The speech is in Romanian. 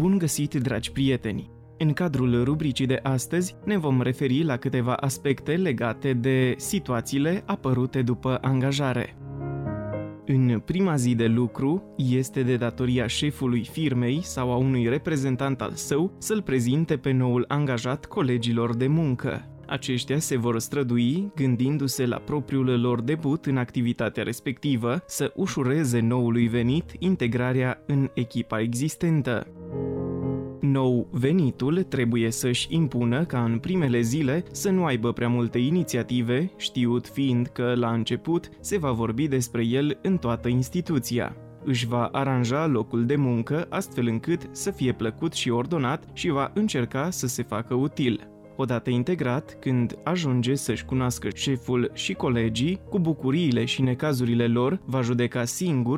Bun găsit, dragi prieteni! În cadrul rubricii de astăzi ne vom referi la câteva aspecte legate de situațiile apărute după angajare. În prima zi de lucru, este de datoria șefului firmei sau a unui reprezentant al său să-l prezinte pe noul angajat colegilor de muncă. Aceștia se vor strădui, gândindu-se la propriul lor debut în activitatea respectivă, să ușureze noului venit integrarea în echipa existentă. Nou venitul trebuie să-și impună ca în primele zile să nu aibă prea multe inițiative, știut fiind că la început se va vorbi despre el în toată instituția. Își va aranja locul de muncă astfel încât să fie plăcut și ordonat și va încerca să se facă util. Odată integrat, când ajunge să-și cunoască șeful și colegii, cu bucuriile și necazurile lor, va judeca singur